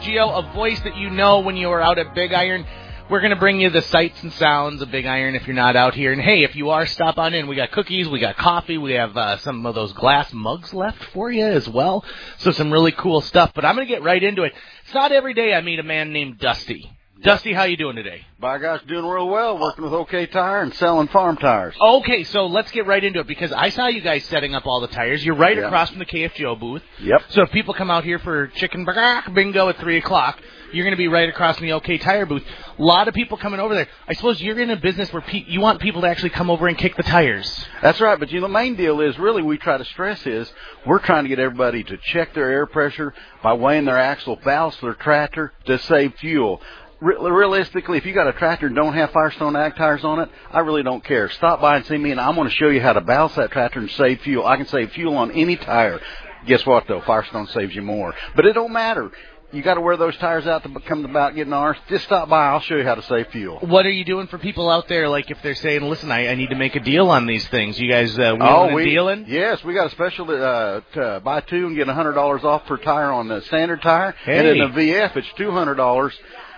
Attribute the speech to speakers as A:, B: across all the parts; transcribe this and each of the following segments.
A: Gio, a voice that you know when you are out at Big Iron. We're going to bring you the sights and sounds of Big Iron if you're not out here. And, hey, if you are, stop on in. We got cookies, we got coffee, we have some of those glass mugs left for you as well. So some really cool stuff. But I'm going to get right into it. It's not every day I meet a man named Dusty. Dusty, how you doing today?
B: By gosh, doing real well, working with OK Tire and selling farm tires.
A: Okay, so let's get right into it because I saw you guys setting up all the tires. You're right across from the KFGO booth.
B: Yep.
A: So if people come out here for chicken bingo at 3 o'clock, you're going to be right across from the OK Tire booth. A lot of people coming over there. I suppose you're in a business where you want people to actually come over and kick the tires.
B: That's right, but the main deal is really we try to stress is we're trying to get everybody to check their air pressure by weighing their axle valves to their tractor to save fuel. Realistically, if you got a tractor and don't have Firestone Ag tires on it, I really don't care. Stop by and see me, and I'm going to show you how to balance that tractor and save fuel. I can save fuel on any tire. Guess what, though? Firestone saves you more. But it don't matter. You got to wear those tires out to come about getting ours. Just stop by. I'll show you how to save fuel.
A: What are you doing for people out there? Like if they're saying, listen, I need to make a deal on these things. You guys dealing?
B: Yes, we got a special to buy two and get $100 off per tire on the standard tire.
A: Hey.
B: And in the VF, it's $200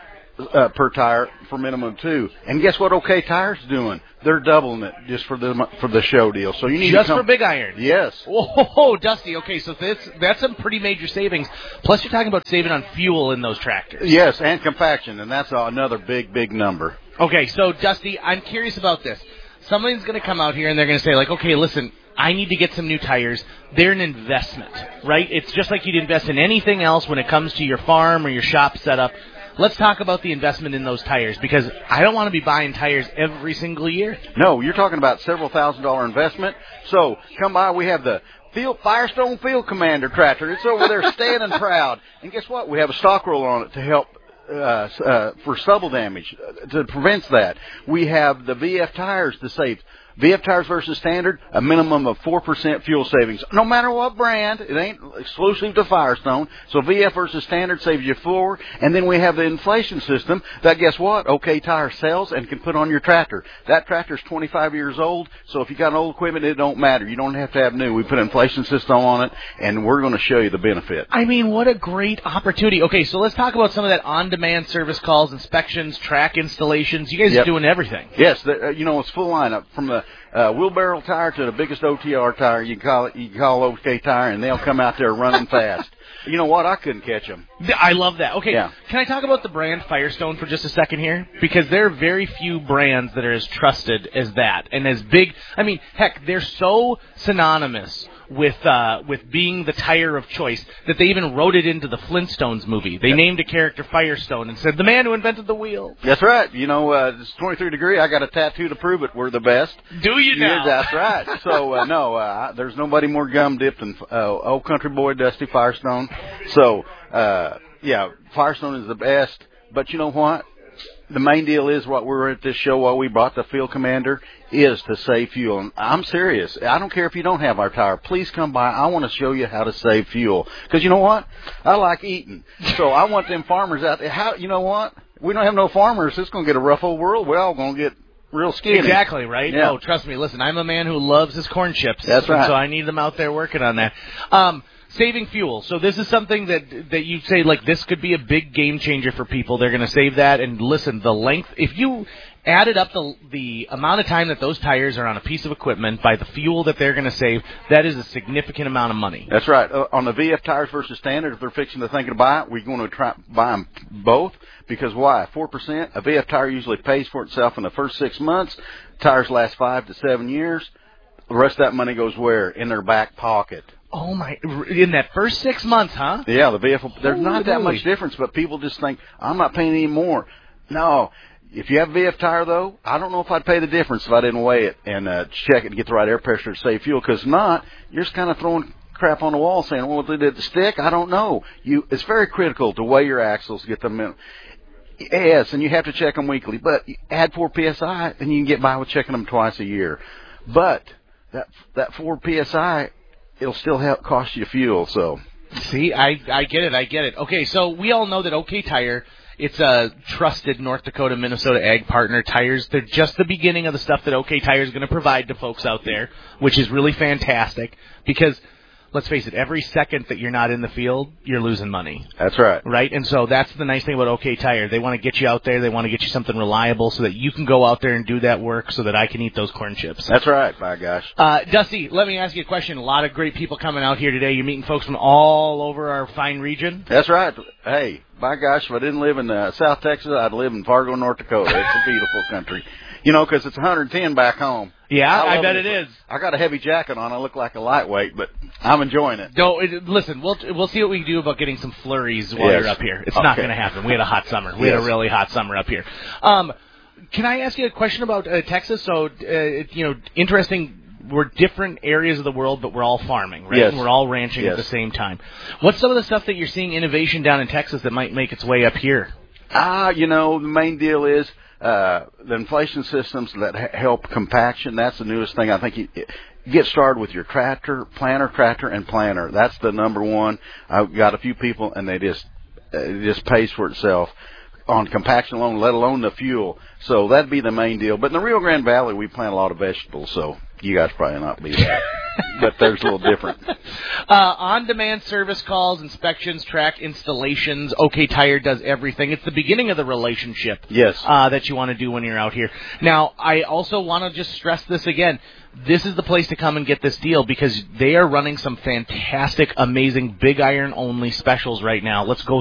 B: per tire for minimum two. And guess what OK Tire's doing? They're doubling it just for the show deal. So you need
A: just
B: to come.
A: For Big Iron.
B: Yes.
A: Oh, Dusty. Okay, so that's some pretty major savings. Plus, you're talking about saving on fuel in those tractors.
B: Yes, and compaction, and that's another big number.
A: Okay, so Dusty, I'm curious about this. Somebody's going to come out here and they're going to say, like, okay, listen, I need to get some new tires. They're an investment, right? It's just like you'd invest in anything else when it comes to your farm or your shop setup. Let's talk about the investment in those tires because I don't want to be buying tires every single year.
B: No, you're talking about several $1,000 investment. So come by. We have the Firestone Field Commander tractor. It's over there standing proud. And guess what? We have a stock roller on it to help for stubble damage to prevent that. We have the VF tires to save. VF tires versus standard, a minimum of 4% fuel savings. No matter what brand, it ain't exclusive to Firestone. So VF versus standard saves you 4. And then we have the inflation system that, guess what? OK Tire sells and can put on your tractor. That tractor's 25 years old, so if you got old equipment, it don't matter. You don't have to have new. We put an inflation system on it, and we're going to show you the benefit.
A: I mean, what a great opportunity. Okay, so let's talk about some of that on-demand service calls, inspections, track installations. You guys are doing everything.
B: Yes, it's full lineup from the wheelbarrow tire to the biggest OTR tire. You can call OK Tire, and they'll come out there running fast. You know what? I couldn't catch them.
A: I love that. Okay,
B: yeah.
A: Can I talk about the brand Firestone for just a second here? Because there are very few brands that are as trusted as that and as big. I mean, heck, they're so synonymous with being the tire of choice that they even wrote it into the Flintstones movie. They named a character Firestone and said, the man who invented the wheel.
B: That's right. It's 23 degree. I got a tattoo to prove it. We're the best.
A: Do you now?
B: Yeah, that's right. So, there's nobody more gum-dipped than old country boy Dusty Firestone. So, Firestone is the best. But you know what? The main deal is what we're at this show, what we brought the Field Commander, is to save fuel. And I'm serious. I don't care if you don't have our tire. Please come by. I want to show you how to save fuel. Because you know what? I like eating. So I want them farmers out there. You know what? We don't have no farmers. It's going to get a rough old world. We're all going to get real skinny.
A: Exactly, right?
B: Yeah.
A: Oh, trust me. Listen, I'm a man who loves his corn chips.
B: That's right.
A: So I need them out there working on that. Saving fuel. So this is something that you say, like, this could be a big game changer for people. They're going to save that. And listen, the length, if you added up the amount of time that those tires are on a piece of equipment by the fuel that they're going to save, that is a significant amount of money.
B: That's right. On the VF tires versus standard, if they're fixing to think to buy it, we're going to try buy them both. Because why? 4%. A VF tire usually pays for itself in the first 6 months. Tires last 5 to 7 years. The rest of that money goes where? In their back pocket.
A: Oh, my. In that first 6 months, huh?
B: Yeah, the VF. There's not that much difference, but people just think, I'm not paying any more. No. If you have a VF tire, though, I don't know if I'd pay the difference if I didn't weigh it and check it and get the right air pressure to save fuel. Because if not, you're just kind of throwing crap on the wall saying, well, did it stick? I don't know. It's very critical to weigh your axles, get them in. Yes, and you have to check them weekly. But add 4 PSI, and you can get by with checking them twice a year. But that 4 PSI, it'll still cost you fuel. So,
A: see, I get it. Okay, so we all know that OK Tire, it's a trusted North Dakota, Minnesota ag partner. Tires, they're just the beginning of the stuff that OK Tire is going to provide to folks out there, which is really fantastic because, let's face it, every second that you're not in the field, you're losing money.
B: That's right.
A: Right? And so that's the nice thing about OK Tire. They want to get you out there. They want to get you something reliable so that you can go out there and do that work so that I can eat those corn chips.
B: That's right, by gosh.
A: Dusty, let me ask you a question. A lot of great people coming out here today. You're meeting folks from all over our fine region.
B: That's right. Hey, by gosh, if I didn't live in South Texas, I'd live in Fargo, North Dakota. It's a beautiful country. You know, because it's 110 back home.
A: Yeah, I bet it is.
B: I got a heavy jacket on. I look like a lightweight, but I'm enjoying it.
A: No, listen, we'll see what we can do about getting some flurries while you're up here. It's not going to happen. We had a hot summer. We had a really hot summer up here. Can I ask you a question about Texas? So, interesting. We're different areas of the world, but we're all farming, right?
B: Yes.
A: And we're all ranching at the same time. What's some of the stuff that you're seeing innovation down in Texas that might make its way up here?
B: The main deal is the inflation systems that help compaction. That's the newest thing. I think you get started with your tractor, and planter. That's the number one. I've got a few people, and it just pays for itself on compaction alone, let alone the fuel. So that'd be the main deal. But in the Rio Grande Valley, we plant a lot of vegetables, so you guys probably not be that. But there's a little different.
A: On-demand service calls, inspections, track installations. OK Tire does everything. It's the beginning of the relationship.
B: Yes.
A: That you want to do when you're out here. Now, I also want to just stress this again. This is the place to come and get this deal because they are running some fantastic, amazing big iron only specials right now. Let's go